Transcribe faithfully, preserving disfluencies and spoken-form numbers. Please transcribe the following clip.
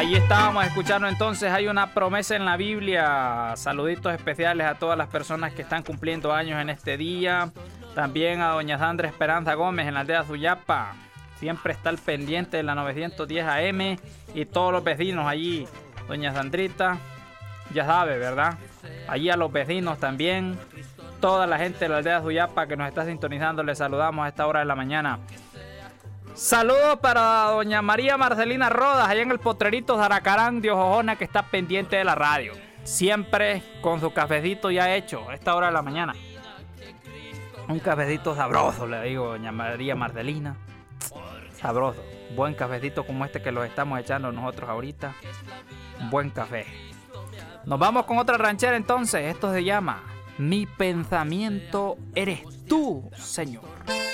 Ahí estábamos escuchando entonces Hay una promesa en la Biblia. Saluditos especiales a todas las personas que están cumpliendo años en este día. También a doña Sandra Esperanza Gómez en la aldea Suyapa. Siempre está al pendiente de la novecientos diez A M y todos los vecinos allí. Doña Sandrita, ya sabe, ¿verdad? Allí a los vecinos también. Toda la gente de la aldea Suyapa que nos está sintonizando, les saludamos a esta hora de la mañana. Saludos para doña María Marcelina Rodas, allá en el Potrerito Zaracarán de Ojojona, que está pendiente de la radio. Siempre con su cafecito ya hecho a esta hora de la mañana. Un cafecito sabroso, le digo, doña María Marcelina. Sabroso. Buen cafecito como este que los estamos echando nosotros ahorita. Buen café. Nos vamos con otra ranchera entonces. Esto se llama Mi pensamiento eres tú, Señor.